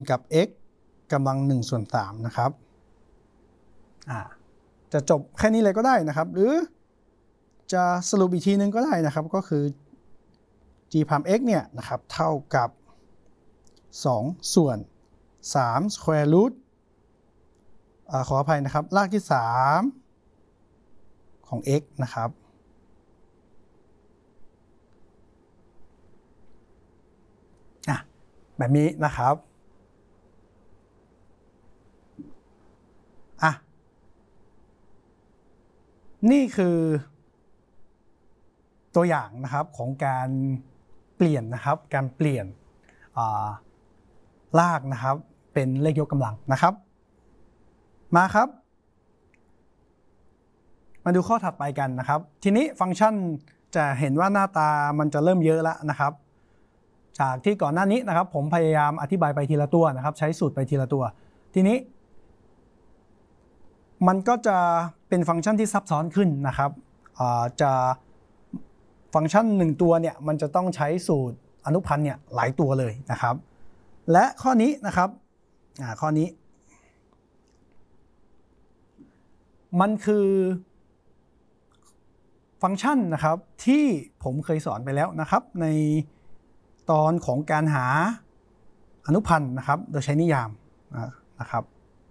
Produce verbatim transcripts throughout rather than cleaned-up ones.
กับ x กำลังหนึ่งส่วนสามนะครับอ่าจะจบแค่นี้เลยก็ได้นะครับหรือจะสรุปอีกทีนึงก็ได้นะครับก็คือ g พาม x เนี่ยนะครับเท่ากับสองส่วนสาม square root อ่าขออภัยนะครับรากที่สามของ x นะครับอ่ะแบบนี้นะครับอ่ะนี่คือตัวอย่างนะครับของการเปลี่ยนนะครับการเปลี่ยนรากนะครับเป็นเลขยกกำลังนะครับมาครับมาดูข้อถัดไปกันนะครับทีนี้ฟังก์ชันจะเห็นว่าหน้าตามันจะเริ่มเยอะแล้วนะครับจากที่ก่อนหน้านี้นะครับผมพยายามอธิบายไปทีละตัวนะครับใช้สูตรไปทีละตัวทีนี้มันก็จะเป็นฟังก์ชันที่ซับซ้อนขึ้นนะครับจะฟังก์ชันหนึ่งตัวเนี่ยมันจะต้องใช้สูตรอนุพันธ์เนี่ยหลายตัวเลยนะครับและข้อนี้นะครับข้อนี้มันคือฟังก์ชันนะครับที่ผมเคยสอนไปแล้วนะครับในตอนของการหาอนุพันธ์นะครับโดยใช้นิยามนะครับ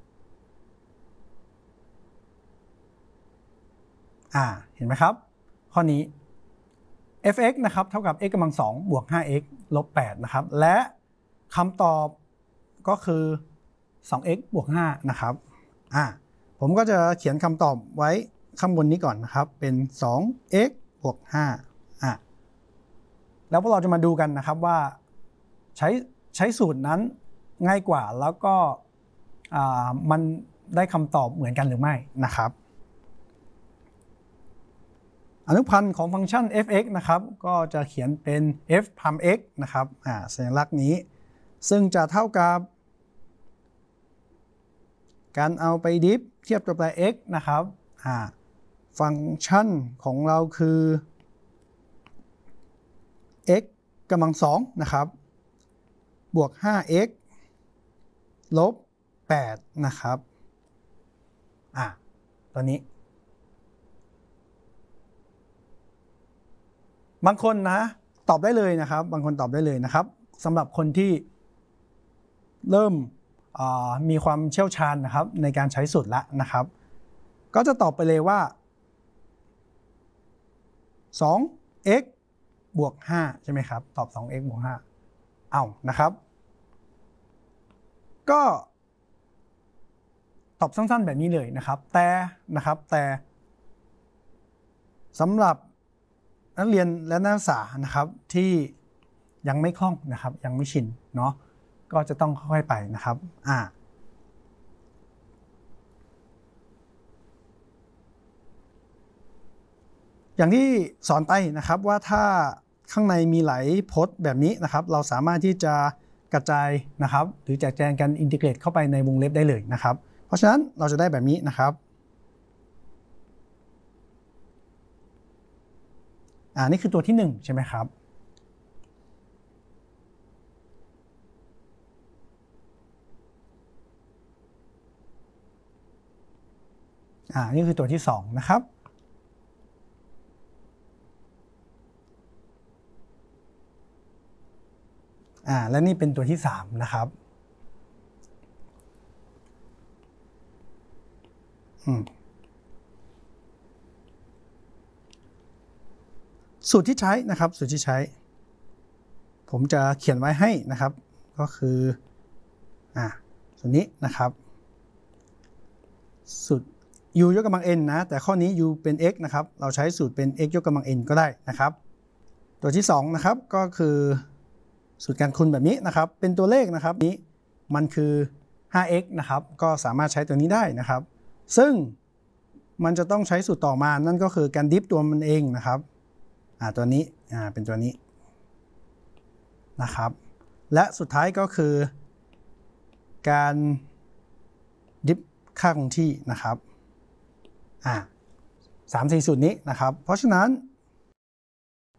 อ่าเห็นไหมครับข้อนี้ f(x) นะครับเท่ากับ x กำลังสองบวก ห้า x ลบแปดนะครับและคำตอบก็คือ สอง x บวกห้านะครับอ่าผมก็จะเขียนคำตอบไว้ข้างบนนี้ก่อนนะครับเป็น สอง x บวกห้าอ่ะแล้วพวกเราจะมาดูกันนะครับว่าใช้ใช้สูตรนั้นง่ายกว่าแล้วก็อ่ามันได้คำตอบเหมือนกันหรือไม่นะครับอนุพันธ์ของฟังก์ชัน f(x) นะครับก็จะเขียนเป็น f พาม x นะครับอ่าสัญลักษณ์นี้ซึ่งจะเท่ากับการเอาไปดิฟเทียบตัวแปร x นะครับอ่าฟังก์ชันของเราคือ x กำลังสองนะครับบวก ห้า x ลบแปดนะครับอ่าตัวนี้บางคนนะตอบได้เลยนะครับบางคนตอบได้เลยนะครับสำหรับคนที่เริ่มมีความเชี่ยวชาญนะครับในการใช้สูตรแล้วนะครับก็จะตอบไปเลยว่า สอง x บวกห้าใช่ไหมครับตอบ สอง x บวกห้าเอานะครับก็ตอบสั้นๆแบบนี้เลยนะครับแต่นะครับแต่สำหรับนักเรียนและนักศึกษานะครับที่ยังไม่คล่องนะครับยังไม่ชินเนาะก็จะต้องค่อยๆไปนะครับอ่าอย่างที่สอนไปนะครับว่าถ้าข้างในมีหลายพจน์แบบนี้นะครับเราสามารถที่จะกระจายนะครับหรือแจกแจงกันอินทิเกรตเข้าไปในวงเล็บได้เลยนะครับเพราะฉะนั้นเราจะได้แบบนี้นะครับอ่านี่คือตัวที่หนึ่งใช่ไหมครับอ่านี่คือตัวที่สองนะครับอ่าและนี่เป็นตัวที่สามนะครับอืมสูตรที่ใช้นะครับสูตรที่ใช้ผมจะเขียนไว้ให้นะครับก็คืออ่าส่วนนี้นะครับสูตร u ยกกำลัง n นะแต่ข้อนี้ u เป็น x นะครับเราใช้สูตรเป็น x ยกกำลัง n ก็ได้นะครับตัวที่สองนะครับก็คือสูตรการคูณแบบนี้นะครับเป็นตัวเลขนะครับนี้มันคือ ห้า x นะครับก็สามารถใช้ตัวนี้ได้นะครับซึ่งมันจะต้องใช้สูตรต่อมานั่นก็คือการดิฟตัวมันเองนะครับอ่าตัวนี้อ่าเป็นตัวนี้นะครับและสุดท้ายก็คือการดิฟค่าคงที่นะครับอ่าสามสี่สูตรนี้นะครับเพราะฉะนั้น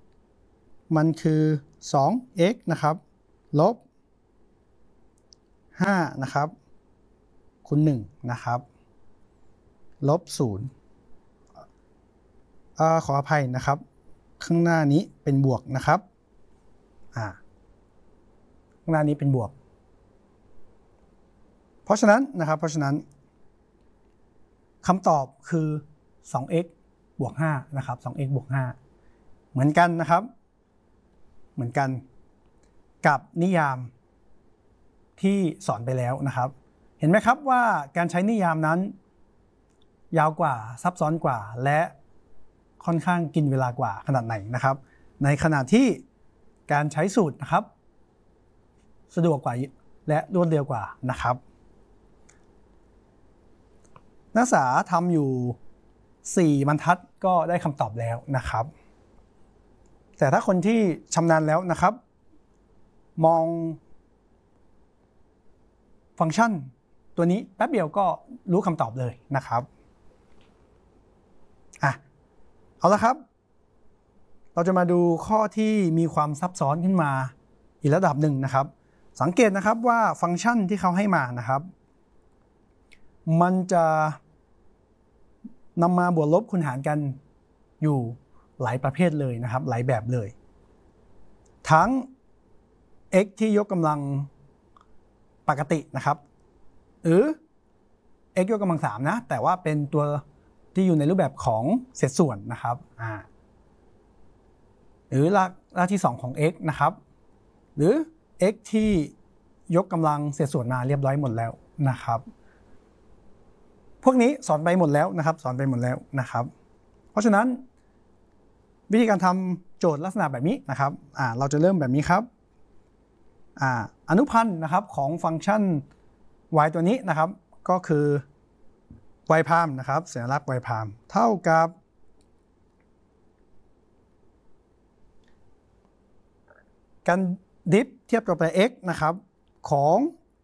มันคือ สอง x นะครับลบห้านะครับคูณหนึ่งนะครับลบศูนย์อ่าขออภัยนะครับข้างหน้านี้เป็นบวกนะครับอ่าข้างหน้านี้เป็นบวกเพราะฉะนั้นนะครับเพราะฉะนั้นคำตอบคือ สอง x บวกห้านะครับ สอง x บวกห้าเหมือนกันนะครับเหมือนกันกับนิยามที่สอนไปแล้วนะครับเห็นไหมครับว่าการใช้นิยามนั้นยาวกว่าซับซ้อนกว่าและค่อนข้างกินเวลากว่าขนาดไหนนะครับในขณะที่การใช้สูตรนะครับสะดวกกว่าและรวดเร็วกว่านะครับนักศึกษาทำอยู่สี่บรรทัดก็ได้คำตอบแล้วนะครับแต่ถ้าคนที่ชำนาญแล้วนะครับมองฟังก์ชันตัวนี้แป๊บเดียวก็รู้คำตอบเลยนะครับอ่ะเอาละครับเราจะมาดูข้อที่มีความซับซ้อนขึ้นมาอีกระดับหนึ่งนะครับสังเกตนะครับว่าฟังก์ชันที่เขาให้มานะครับมันจะนำมาบวกลบคูณหารกันอยู่หลายประเภทเลยนะครับหลายแบบเลยทั้ง x ที่ยกกำลังปกตินะครับหรือ x ยกกำลังสามนะแต่ว่าเป็นตัวที่อยู่ในรูปแบบของเศษส่วนนะครับอ่าหรือรากรากที่สองของ x นะครับหรือ x ที่ยกกำลังเศษส่วนมาเรียบร้อยหมดแล้วนะครับพวกนี้สอนไปหมดแล้วนะครับสอนไปหมดแล้วนะครับเพราะฉะนั้นวิธีการทำโจทย์ลักษณะแบบนี้นะครับอ่าเราจะเริ่มแบบนี้ครับอ่าอนุพันธ์นะครับของฟังก์ชัน y ตัวนี้นะครับก็คือ y พามนะครับสัญลักษณ์ y พามเท่ากับการดิฟเทียบกับตัว x นะครับของ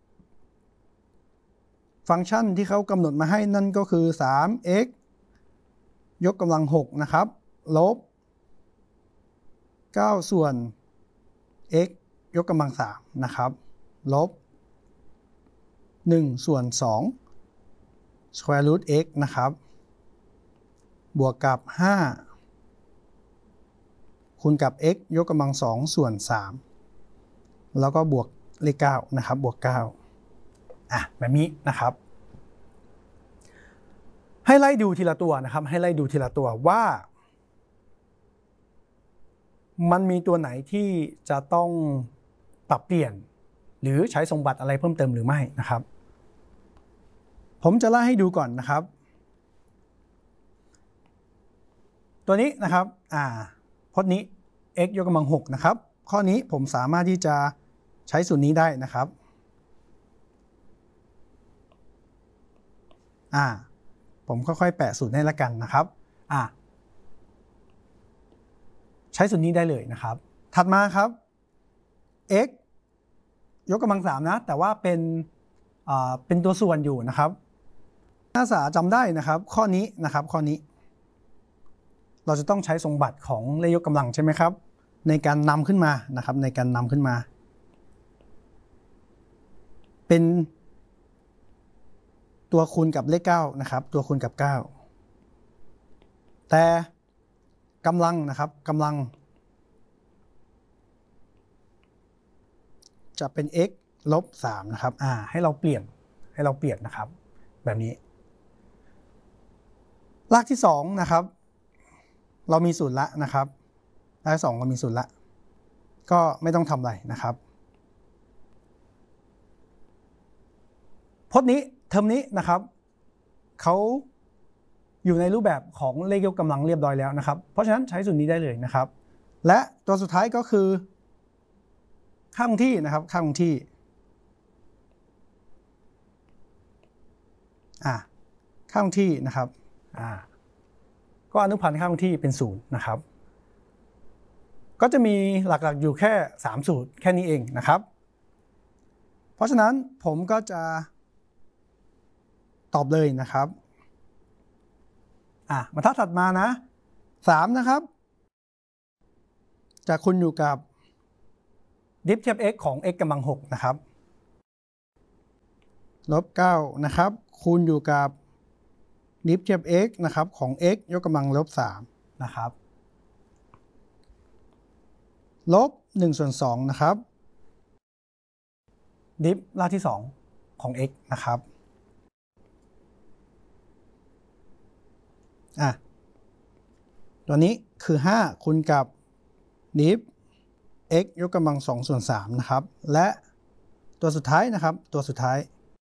ฟังก์ชันที่เขากำหนดมาให้นั่นก็คือ สาม x ยกกำลังหกนะครับลบเก้าส่วน x ยกกำลังสามนะครับลบหนึ่งส่วนสอง square root x นะครับบวกกับห้าคูณกับ x ยกกำลังสองส่วนสามแล้วก็บวกเลขเก้านะครับบวกเก้าอ่ะแบบนี้นะครับให้ไล่ดูทีละตัวนะครับให้ไล่ดูทีละตัวว่ามันมีตัวไหนที่จะต้องปรับเปลี่ยนหรือใช้สมบัติอะไรเพิ่มเติมหรือไม่นะครับผมจะไล่ให้ดูก่อนนะครับตัวนี้นะครับอ่าพจน์นี้ x ยกกำลังหกนะครับข้อนี้ผมสามารถที่จะใช้สูตรนี้ได้นะครับอ่าผมค่อยๆแปะสูตรให้ละกันนะครับอ่าใช้สูตรนี้ได้เลยนะครับถัดมาครับ x ยกกำลังสามนะแต่ว่าเป็นอ่าเป็นตัวส่วนอยู่นะครับนักศึกษาจำได้นะครับข้อนี้นะครับข้อนี้เราจะต้องใช้สมบัติของเลขยกกำลังใช่ไหมครับในการนำขึ้นมานะครับในการนำขึ้นมาเป็นตัวคูณกับเลขเก้านะครับตัวคูณกับเก้าแต่กำลังนะครับกำลังจะเป็น x ลบสามนะครับอ่าให้เราเปลี่ยนให้เราเปลี่ยนนะครับแบบนี้รากที่สองนะครับเรามีสูตรละนะครับรากที่สองเรามีสูตรละก็ไม่ต้องทำอะไรนะครับพจน์นี้เทอมนี้นะครับเขาอยู่ในรูปแบบของเลขยกกำลังเรียบร้อยแล้วนะครับเพราะฉะนั้นใช้สูตรนี้ได้เลยนะครับและตัวสุดท้ายก็คือค่าคงที่นะครับค่าคงที่อ่าค่าคงที่นะครับอ่าก็อนุพันธ์ค่าคงที่เป็นศูนย์นะครับก็จะมีหลักๆอยู่แค่สามสูตรแค่นี้เองนะครับเพราะฉะนั้นผมก็จะตอบเลยนะครับอ่ะบรรทัดถัดมานะสามนะครับจะคูณอยู่กับดิฟเทียบ x ของ x กำลังหกนะครับลบเก้านะครับคูณอยู่กับดิฟเทียบ x นะครับของ x ยกกำลังลบสามนะครับลบหนึ่งส่วนสองนะครับดิฟรากที่สองของ x นะครับอ่ะตัวนี้คือห้าคูณกับดิฟ x ยกกำลังสองส่วนสามนะครับและตัวสุดท้ายนะครับตัวสุดท้าย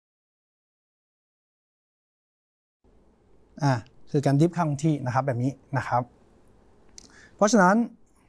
อ่ะคือการดิฟค่าคงที่นะครับแบบนี้นะครับเพราะฉะนั้น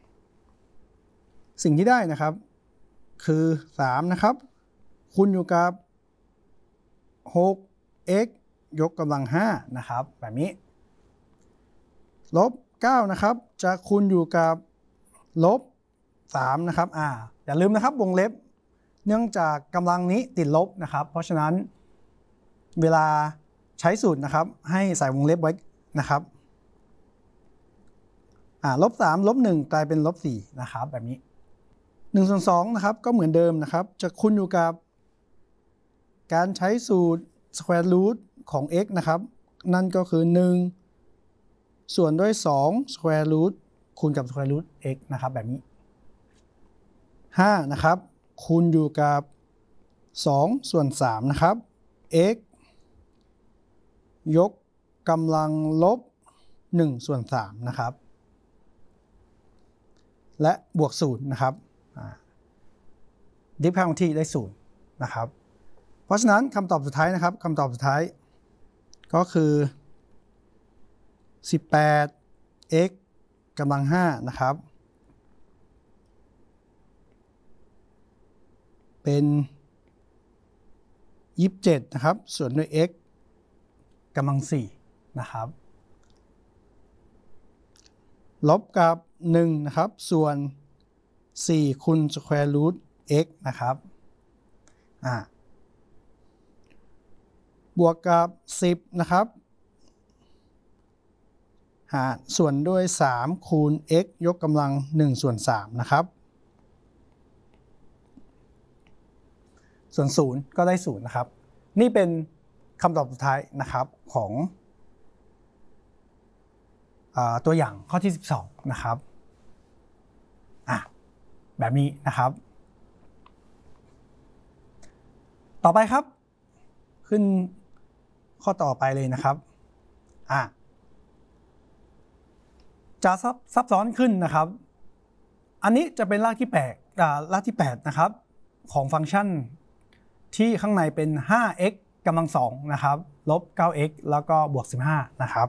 สิ่งที่ได้นะครับคือสามนะครับคูณอยู่กับ หก x ยกกำลังห้านะครับแบบนี้ลบเก้านะครับจะคูณอยู่กับลบสามนะครับอ่าอย่าลืมนะครับวงเล็บเนื่องจากกำลังนี้ติดลบนะครับเพราะฉะนั้นเวลาใช้สูตรนะครับให้ใส่วงเล็บไว้นะครับอ่าลบสามลบหนึ่งกลายเป็นลบสี่นะครับแบบนี้หนึ่งส่วนสองนะครับก็เหมือนเดิมนะครับจะคูณอยู่กับการใช้สูตร square root ของ x นะครับนั่นก็คือหนึ่งส่วนด้วยสอง square root คูณกับ square root x นะครับแบบนี้ห้านะครับคูณอยู่กับสองส่วนสามนะครับ x ยกกำลังลบหนึ่งส่วนสามนะครับและบวกศูนย์นะครับดิฟค่าคงที่ได้ศูนย์นะครับเพราะฉะนั้นคำตอบสุดท้ายนะครับคำตอบสุดท้ายก็คือสิบแปด x กำลังห้านะครับเป็นยี่สิบเจ็ดนะครับส่วนด้วย x กำลังสี่นะครับลบกับหนึ่งนะครับส่วนสี่คูณ square root x นะครับอ่าบวกกับสิบนะครับหารส่วนด้วยสามคูณ x ยกกำลังหนึ่งส่วนสามนะครับส่วนศูนย์ก็ได้ศูนย์นะครับนี่เป็นคำตอบสุดท้ายนะครับของอ่าตัวอย่างข้อที่สิบสองนะครับอ่ะแบบนี้นะครับต่อไปครับขึ้นข้อต่อไปเลยนะครับอ่ะจะซับซับซ้อนขึ้นนะครับอันนี้จะเป็นรากที่แปดอ่ารากที่แปดนะครับของฟังก์ชันที่ข้างในเป็น ห้า x กำลังสองนะครับลบ เก้า x แล้วก็บวกสิบห้านะครับ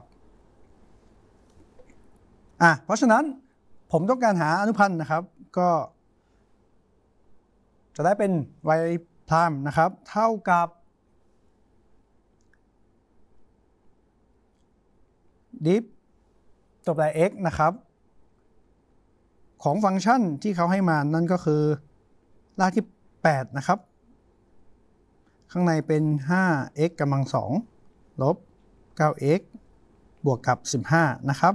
อ่ะเพราะฉะนั้นผมต้องการหาอนุพันธ์นะครับก็จะได้เป็น y พรามนะครับเท่ากับดิฟตัวแปร x นะครับของฟังก์ชันที่เขาให้มานั่นก็คือรากที่แปดนะครับข้างในเป็น ห้า x กำลังสองลบ เก้า x บวกกับสิบห้านะครับ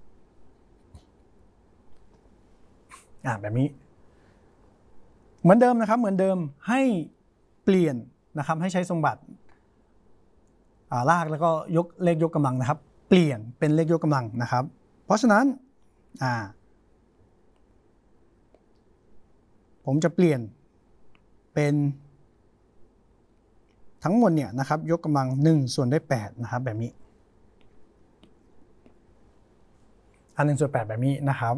อ่าแบบนี้เหมือนเดิมนะครับเหมือนเดิมให้เปลี่ยนนะครับให้ใช้สมบัติอ่ารากแล้วก็ยกเลขยกกำลังนะครับเปลี่ยนเป็นเลขยกกำลังนะครับเพราะฉะนั้นอ่าผมจะเปลี่ยนเป็นทั้งหมดเนี่ยนะครับยกกำลังหนึ่งส่วนด้วยแปดนะครับแบบนี้อันหนึ่งส่วนแปดแบบนี้นะครับ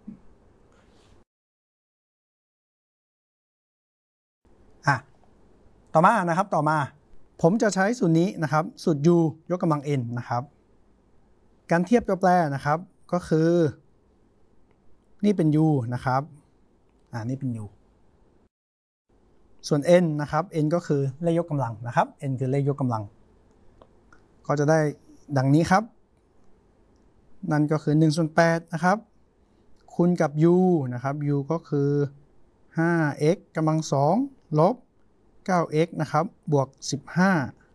อ่ะต่อมานะครับต่อมาผมจะใช้สูตรนี้นะครับสูตร u ยกกำลัง n นะครับการเทียบตัวแปรนะครับก็คือนี่เป็น u นะครับอ่านี่เป็น u ส่วน n นะครับ n ก็คือเลขยกกำลังนะครับ n คือเลขยกกำลังก็จะได้ดังนี้ครับนั่นก็คือหนึ่งส่วนแปดนะครับคูณกับ u นะครับ u ก็คือ ห้า x กำลังสองลบ เก้า x นะครับบวกสิบห้า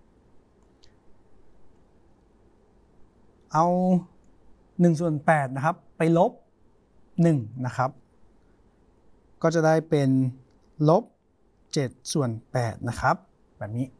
เอาหนึ่งส่วนแปดนะครับไปลบหนึ่งนะครับก็จะได้เป็นลบเจ็ดส่วนแปดนะครับแบบนี้